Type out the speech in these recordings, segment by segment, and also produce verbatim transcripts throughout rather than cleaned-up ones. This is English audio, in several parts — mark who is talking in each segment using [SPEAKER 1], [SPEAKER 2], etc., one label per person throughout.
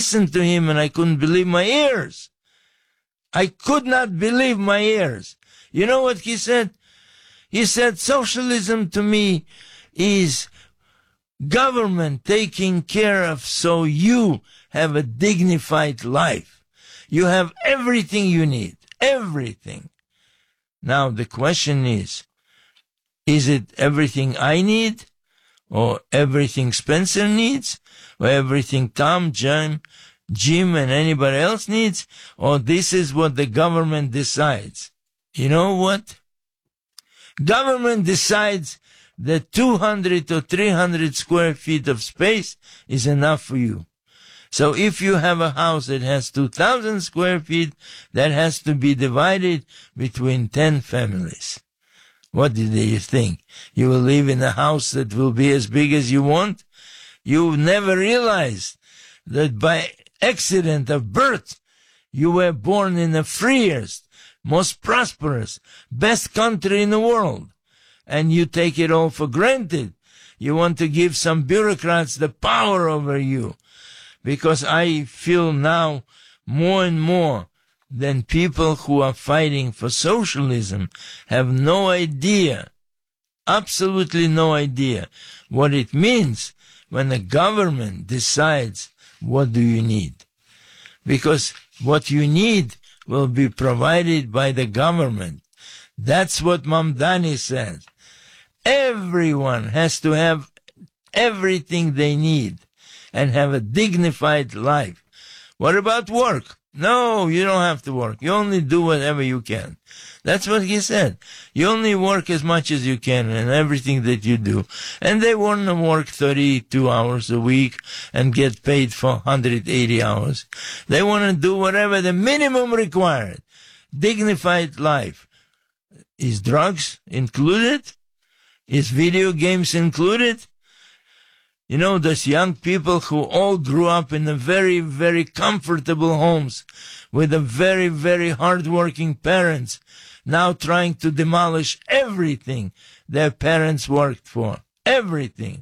[SPEAKER 1] listened to him and I couldn't believe my ears. I could not believe my ears. You know what he said? He said, socialism to me is government taking care of so you have a dignified life. You have everything you need. Everything. Now the question is, is it everything I need? Or everything Spencer needs? Or everything Tom, Jim, Jim and anybody else needs? Or this is what the government decides? You know what? Government decides that two hundred or three hundred square feet of space is enough for you. So if you have a house that has two thousand square feet, that has to be divided between ten families. What do you think? You will live in a house that will be as big as you want? You never realized that by accident of birth, you were born in the freest, most prosperous, best country in the world. And you take it all for granted. You want to give some bureaucrats the power over you. Because I feel now more and more than people who are fighting for socialism have no idea, absolutely no idea, what it means when the government decides what do you need. Because what you need will be provided by the government. That's what Mamdani said. Everyone has to have everything they need and have a dignified life. What about work? No, you don't have to work. You only do whatever you can. That's what he said. You only work as much as you can in everything that you do. And they want to work thirty-two hours a week and get paid for one hundred eighty hours. They want to do whatever the minimum required. Dignified life. Is drugs included? Is video games included? You know, those young people who all grew up in a very, very comfortable homes with a very, very hardworking parents, now trying to demolish everything their parents worked for. Everything.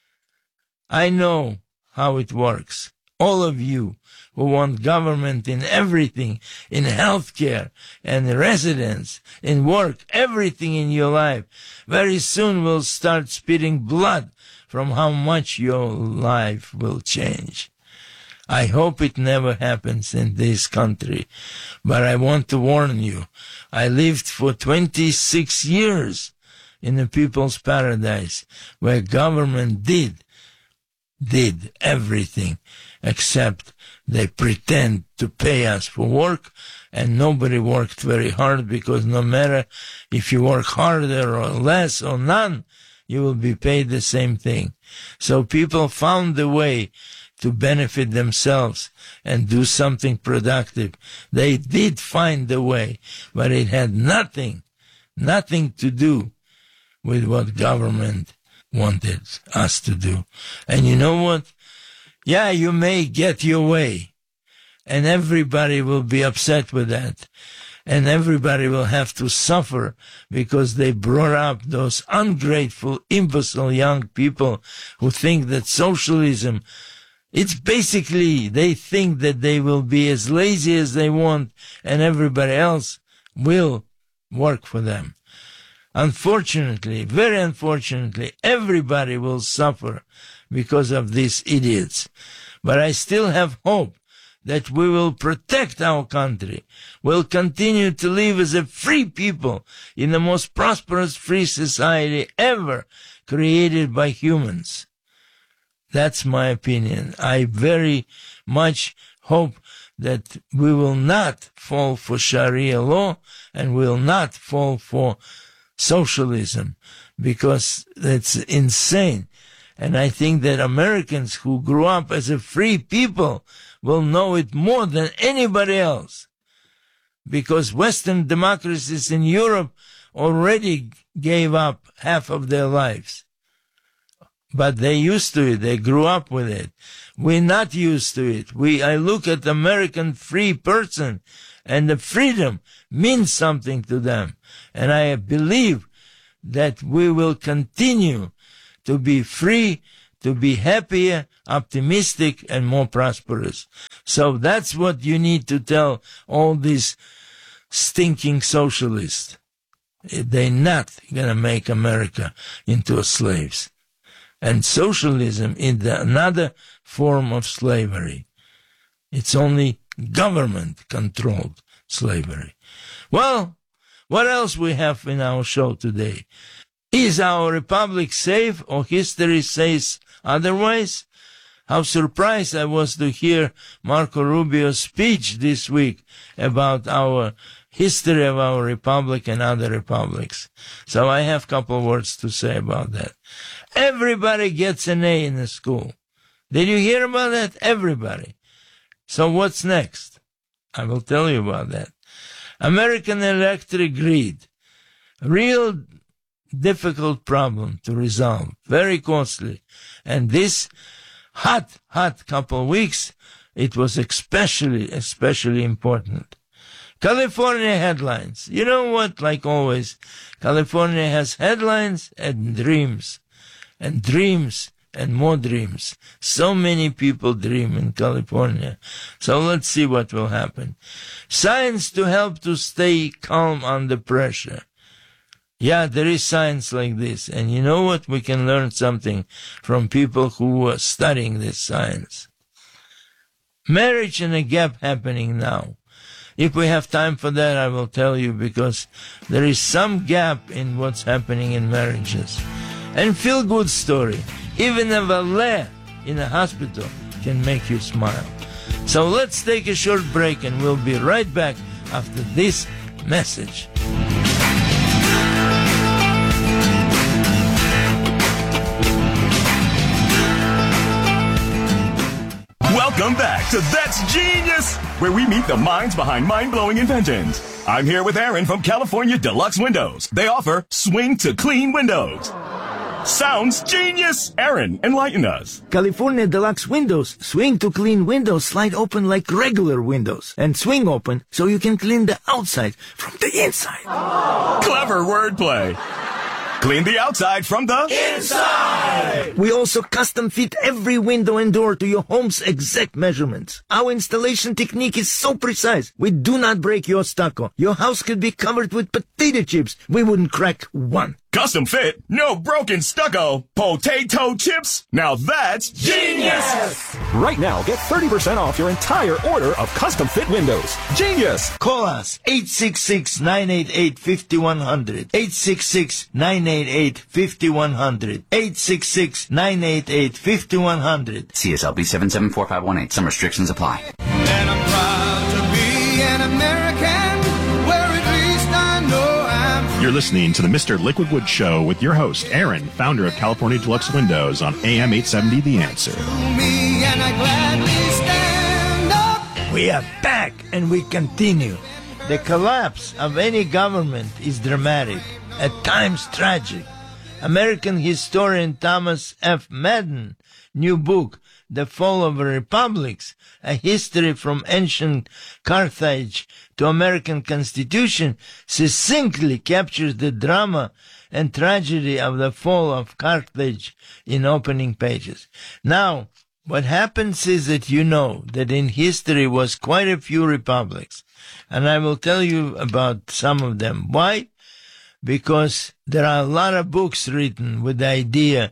[SPEAKER 1] I know how it works. All of you who want government in everything, in healthcare and residence, in work, everything in your life, very soon will start spitting blood from how much your life will change. I hope it never happens in this country, but I want to warn you. I lived for twenty-six years in a people's paradise where government did, did everything except they pretend to pay us for work, and nobody worked very hard because no matter if you work harder or less or none, you will be paid the same thing. So people found a way to benefit themselves and do something productive. They did find a way, but it had nothing, nothing to do with what government wanted us to do. And you know what? Yeah, you may get your way, and everybody will be upset with that. And everybody will have to suffer because they brought up those ungrateful, imbecile young people who think that socialism, it's basically, they think that they will be as lazy as they want and everybody else will work for them. Unfortunately, very unfortunately, everybody will suffer because of these idiots. But I still have hope that we will protect our country, will continue to live as a free people in the most prosperous free society ever created by humans. That's my opinion. I very much hope that we will not fall for Sharia law and will not fall for socialism, because it's insane. And I think that Americans who grew up as a free people will know it more than anybody else. Because Western democracies in Europe already gave up half of their lives. But they used to it. They grew up with it. We're not used to it. We, I look at American free person and the freedom means something to them. And I believe that we will continue to be free, to be happier, optimistic, and more prosperous. So that's what you need to tell all these stinking socialists. They're not going to make America into slaves. And socialism is another form of slavery. It's only government-controlled slavery. Well, what else we have in our show today? Is our republic safe, or history says otherwise? How surprised I was to hear Marco Rubio's speech this week about our history of our republic and other republics. So I have a couple words to say about that. Everybody gets an A in the school. Did you hear about that? Everybody. So what's next? I will tell you about that. American electric grid. Real difficult problem to resolve. Very costly. And this hot, hot couple of weeks, it was especially, especially important. California headlines. You know what? Like always, California has headlines and dreams. And dreams and more dreams. So many people dream in California. So let's see what will happen. Science to help to stay calm under pressure. Yeah, there is science like this. And you know what? We can learn something from people who are studying this science. Marriage and a gap happening now. If we have time for that, I will tell you, because there is some gap in what's happening in marriages. And feel-good story. Even a valet in a hospital can make you smile. So let's take a short break, and we'll be right back after this message.
[SPEAKER 2] Welcome back to That's Genius, where we meet the minds behind mind-blowing inventions. I'm here with Aaron from California Deluxe Windows. They offer swing to clean windows. Sounds genius! Aaron, enlighten us.
[SPEAKER 3] California Deluxe Windows. Swing to clean windows slide open like regular windows. And swing open so you can clean the outside from the inside.
[SPEAKER 2] Clever wordplay. Clean the outside from the
[SPEAKER 3] inside! We also custom fit every window and door to your home's exact measurements. Our installation technique is so precise, we do not break your stucco. Your house could be covered with potato chips. We wouldn't crack one.
[SPEAKER 2] Custom fit, no broken stucco, potato chips. Now that's genius!
[SPEAKER 4] Right now, get thirty percent off your entire order of custom fit windows. Genius!
[SPEAKER 1] Call us, eight six six, nine eight eight, five one zero zero. eight six six, nine eight eight, five one zero zero. eight six six, nine eight eight, five one zero zero.
[SPEAKER 5] C S L B seven seven four five one eight. Some restrictions apply.
[SPEAKER 6] And I'm proud to be an American, where at least I know I'm.
[SPEAKER 7] You're listening to the Mister Liquid Wood Show with your host, Aaron, founder of California Deluxe Windows on A M eight seventy The Answer.
[SPEAKER 6] Me and I gladly stand up.
[SPEAKER 1] We are back, and we continue. The collapse of any government is dramatic, at times tragic. American historian Thomas F. Madden, new book, The Fall of Republics, A History from Ancient Carthage to American Constitution, succinctly captures the drama and tragedy of the fall of Carthage in opening pages. Now, what happens is that you know that in history was quite a few republics, and I will tell you about some of them. Why? Because there are a lot of books written with the idea,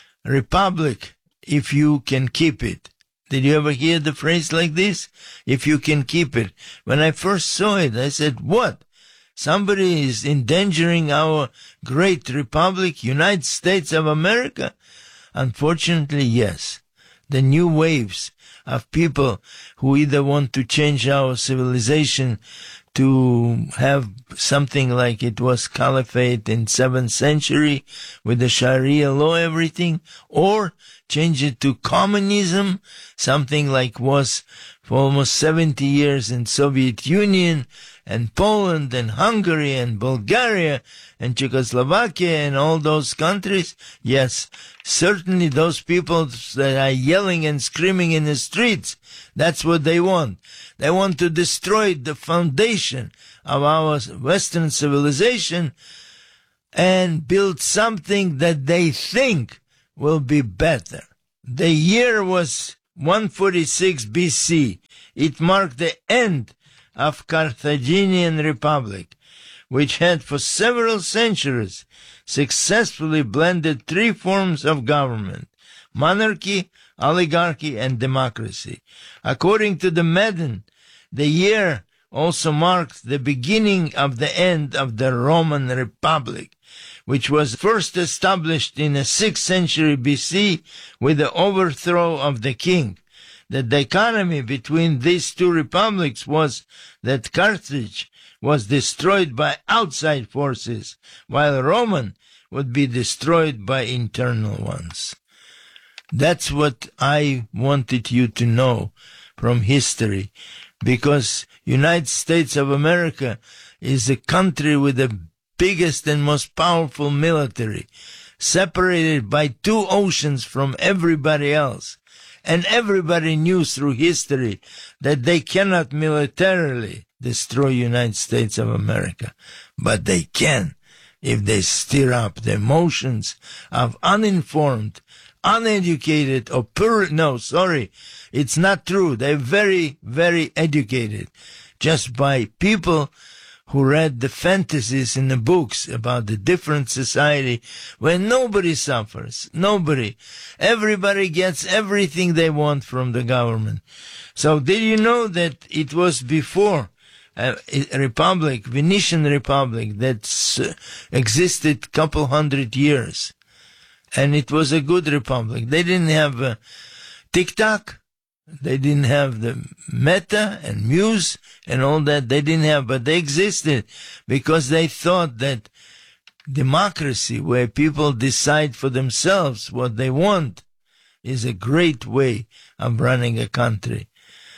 [SPEAKER 1] republic, if you can keep it. Did you ever hear the phrase like this? If you can keep it. When I first saw it, I said, what? Somebody is endangering our great republic, United States of America? Unfortunately, yes. The new waves of people who either want to change our civilization to have something like it was caliphate in seventh century with the Sharia law, everything, or change it to communism, something like was for almost seventy years in Soviet Union and Poland and Hungary and Bulgaria and Czechoslovakia and all those countries. Yes, certainly those people that are yelling and screaming in the streets, that's what they want. They want to destroy the foundation of our Western civilization and build something that they think will be better. The year was one forty-six B C, it marked the end of Carthaginian Republic, which had for several centuries successfully blended three forms of government: monarchy, oligarchy, and democracy. According to the Medon, the year also marked the beginning of the end of the Roman Republic, which was first established in the sixth century B C with the overthrow of the king. The dichotomy between these two republics was that Carthage was destroyed by outside forces, while Roman would be destroyed by internal ones. That's what I wanted you to know from history, because United States of America is a country with the biggest and most powerful military, separated by two oceans from everybody else. And everybody knew through history that they cannot militarily destroy United States of America. But they can if they stir up the emotions of uninformed, uneducated, or poor, no, sorry, it's not true. They're very, very educated, just by people who read the fantasies in the books about the different society where nobody suffers, nobody. Everybody gets everything they want from the government. So did you know that it was before a republic, Venetian Republic, that uh, existed couple hundred years, and it was a good republic. They didn't have uh, TikTok. They didn't have the Meta and Muse and all that. They didn't have, but they existed because they thought that democracy, where people decide for themselves what they want, is a great way of running a country.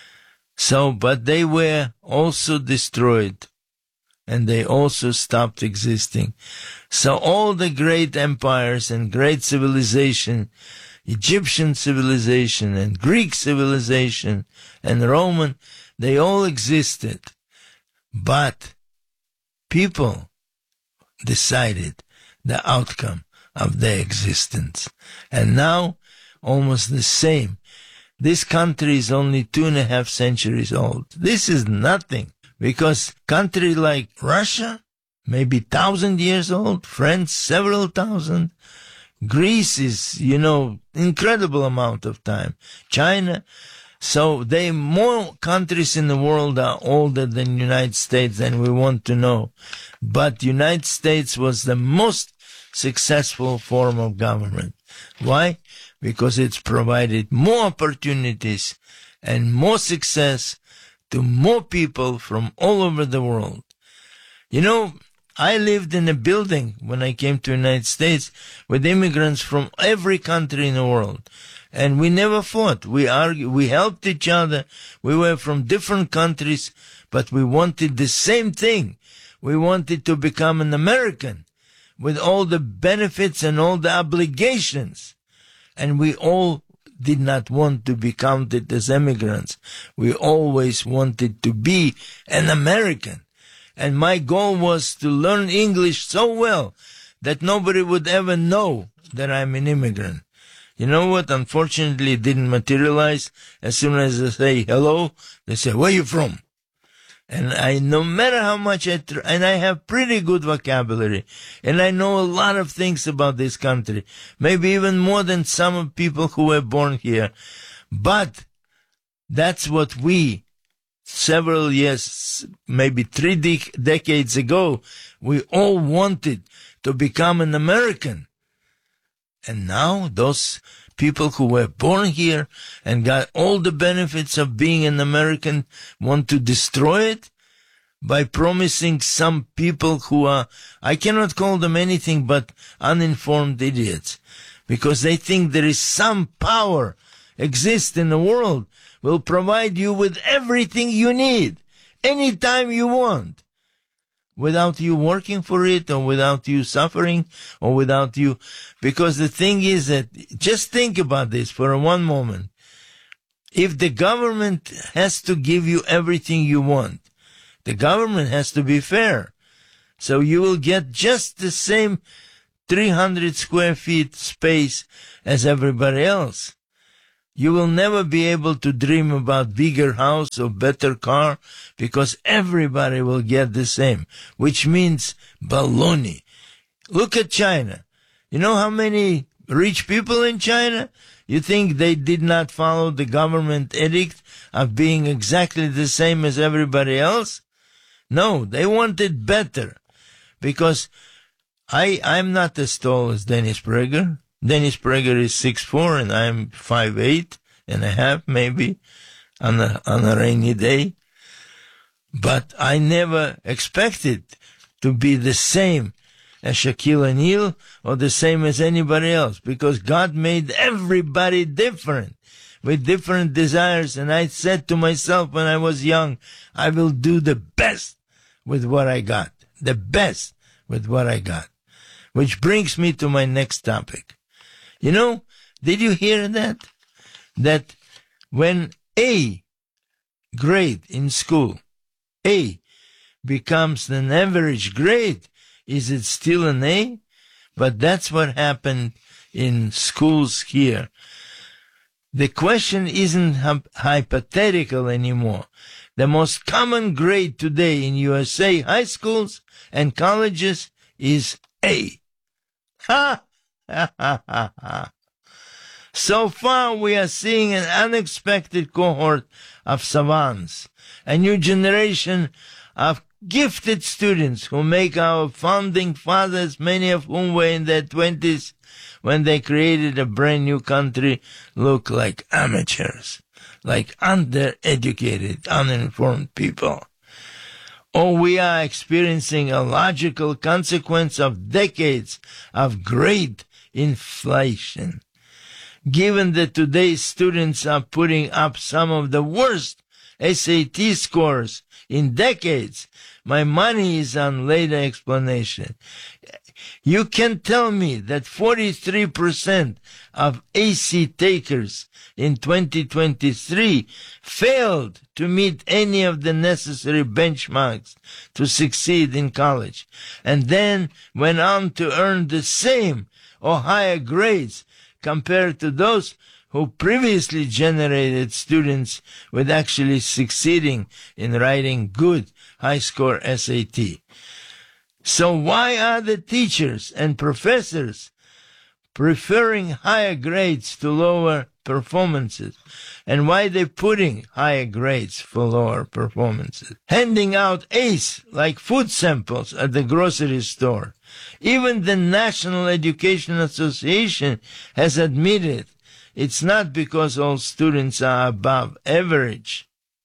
[SPEAKER 1] So, but they were also destroyed, and they also stopped existing. So all the great empires and great civilization, Egyptian civilization and Greek civilization and Roman, they all existed. But people decided the outcome of their existence. And now, almost the same. This country is only two and a half centuries old. This is nothing, because country like Russia, maybe thousand years old, France, several thousand, Greece is, you know, incredible amount of time. China. So they, more countries in the world are older than United States than we want to know. But United States was the most successful form of government. Why? Because it's provided more opportunities and more success to more people from all over the world. You know, I lived in a building when I came to the United States with immigrants from every country in the world. And we never fought. We argued, we helped each other. We were from different countries, but we wanted the same thing. We wanted to become an American with all the benefits and all the obligations. And we all did not want to be counted as immigrants. We always wanted to be an American. And my goal was to learn English so well that nobody would ever know that I'm an immigrant. You know what? Unfortunately, it didn't materialize. As soon as I say hello, they say, where are you from? And I, no matter how much I, tr- and I have pretty good vocabulary, and I know a lot of things about this country, maybe even more than some of people who were born here. But that's what we, several years, maybe three de- decades ago, we all wanted to become an American. And now those people who were born here and got all the benefits of being an American want to destroy it by promising some people who are, I cannot call them anything but uninformed idiots, because they think there is some power exists in the world, will provide you with everything you need, anytime you want, without you working for it, or without you suffering, or without you, because the thing is that, just think about this for one moment. If the government has to give you everything you want, the government has to be fair. So you will get just the same three hundred square feet space as everybody else. You will never be able to dream about bigger house or better car because everybody will get the same, which means baloney. Look at China. You know how many rich people in China? You think they did not follow the government edict of being exactly the same as everybody else? No, they wanted better. Because I, I'm not as tall as Dennis Prager. Dennis Prager is six foot four and I'm five eight and a half maybe on a, on a rainy day. But I never expected to be the same as Shaquille O'Neal or the same as anybody else because God made everybody different with different desires. And I said to myself when I was young, I will do the best with what I got, the best with what I got, which brings me to my next topic. You know, did you hear that? That when A grade in school, A becomes an average grade, is it still an A? But that's what happened in schools here. The question isn't hypothetical anymore. The most common grade today in U S A high schools and colleges is A. Ha! Ha ha ha ha. So far we are seeing an unexpected cohort of savants, a new generation of gifted students who make our founding fathers, many of whom were in their twenties when they created a brand new country, look like amateurs, like undereducated, uninformed people. Or we are experiencing a logical consequence of decades of great inflation. Given that today's students are putting up some of the worst S A T scores in decades, my money is on later explanation. You can tell me that forty-three percent of A C takers in twenty twenty-three failed to meet any of the necessary benchmarks to succeed in college, and then went on to earn the same or higher grades compared to those who previously generated students with actually succeeding in writing good high-score S A T. So why are the teachers and professors preferring higher grades to lower performances? And why are they putting higher grades for lower performances? Handing out A's like food samples at the grocery store. Even the National Education Association has admitted it's not because all students are above average.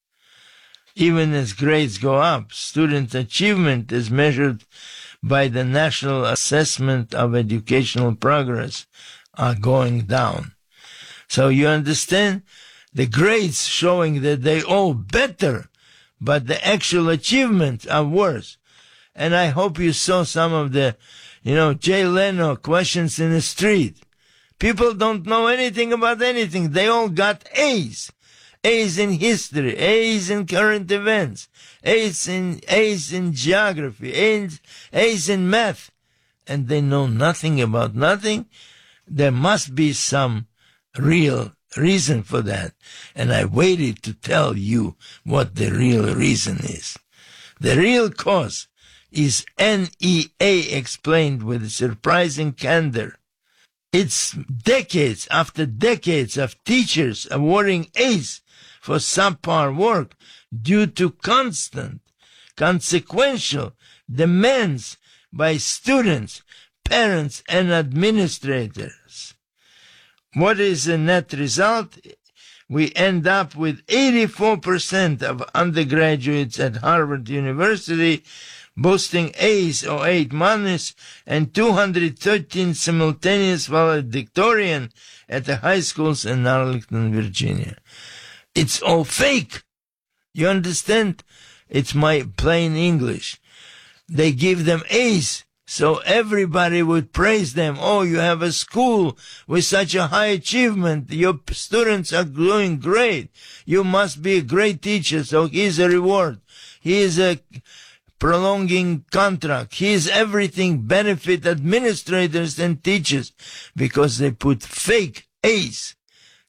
[SPEAKER 1] Even as grades go up, student achievement is measured by the National Assessment of Educational Progress are going down. So you understand? The grades showing that they all better, but the actual achievements are worse. And I hope you saw some of the, you know, Jay Leno questions in the street. People don't know anything about anything. They all got A's. A's in history, A's in current events, A's in, A's in geography, A's, A's in math. And they know nothing about nothing. There must be some real reason for that. And I waited to tell you what the real reason is. The real cause is N E A explained with surprising candor. It's decades after decades of teachers awarding A's for subpar work due to constant, consequential demands by students, parents, and administrators. What is the net result? We end up with eighty-four percent of undergraduates at Harvard University boasting A's or eight minus and two hundred thirteen simultaneous valedictorian at the high schools in Arlington, Virginia. It's all fake. You understand? It's my plain English. They give them A's so everybody would praise them. Oh, you have a school with such a high achievement. Your students are doing great. You must be a great teacher. So here's a reward. Here's a prolonging contract. Here's everything. Benefit administrators and teachers because they put fake A's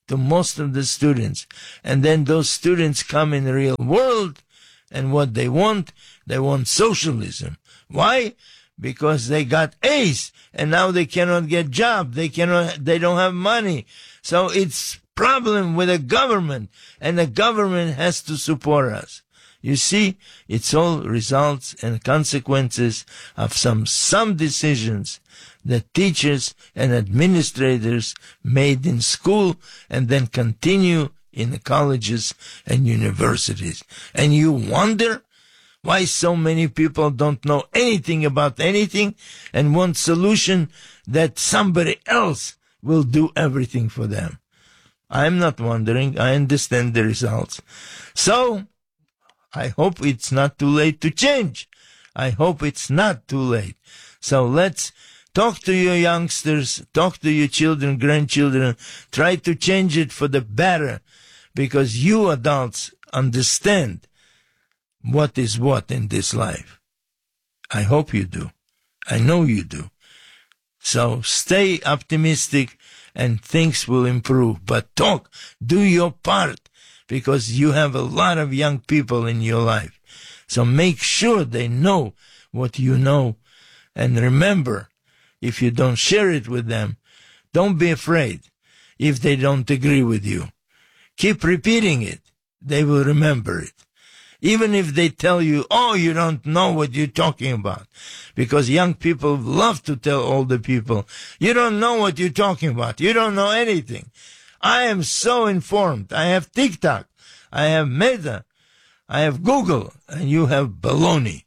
[SPEAKER 1] to most of the students. And then those students come in the real world, and what they want, they want socialism. Why? Because they got A's, and now they cannot get job. They cannot, they don't have money. So it's problem with the government, and the government has to support us. You see, it's all results and consequences of some, some decisions that teachers and administrators made in school and then continue in the colleges and universities. And you wonder why so many people don't know anything about anything and want solution that somebody else will do everything for them. I'm not wondering. I understand the results. So, I hope it's not too late to change. I hope it's not too late. So let's talk to your youngsters, talk to your children, grandchildren, try to change it for the better, because you adults understand what is what in this life. I hope you do. I know you do. So stay optimistic and things will improve. But talk, do your part, because you have a lot of young people in your life. So make sure they know what you know. And remember, if you don't share it with them, don't be afraid if they don't agree with you. Keep repeating it. They will remember it. Even if they tell you, oh, you don't know what you're talking about. Because young people love to tell older people, you don't know what you're talking about. You don't know anything. I am so informed. I have TikTok. I have Meta. I have Google. And you have baloney.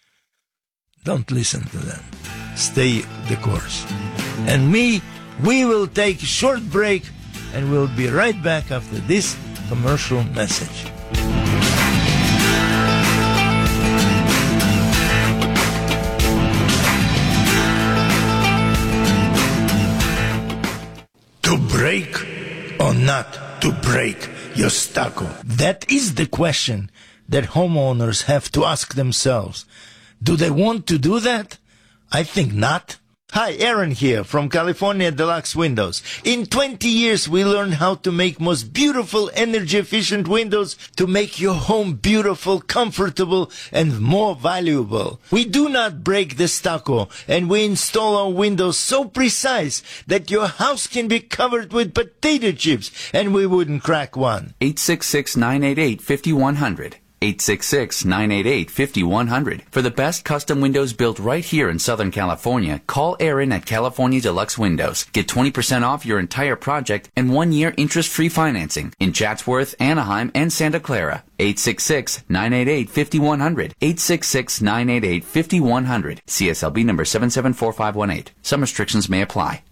[SPEAKER 1] Don't listen to them. Stay the course. And me, we will take a short break and we'll be right back after this commercial message. To break or not to break your stucco? That is the question that homeowners have to ask themselves. Do they want to do that? I think not. Hi, Aaron here from California Deluxe Windows. In twenty years, we learned how to make most beautiful, energy-efficient windows to make your home beautiful, comfortable, and more valuable. We do not break the stucco, and we install our windows so precise that your house can be covered with potato chips, and we wouldn't crack one.
[SPEAKER 5] eight six six, nine eight eight, five one zero zero. eight six six, nine eight eight, five one zero zero. For the best custom windows built right here in Southern California, call Aaron at California Deluxe Windows. Get twenty percent off your entire project and one year interest-free financing in Chatsworth, Anaheim, and Santa Clara. eight six six, nine eight eight, five one zero zero. eight six six, nine eight eight, five one zero zero. C S L B number seven seven four five one eight. Some restrictions may apply.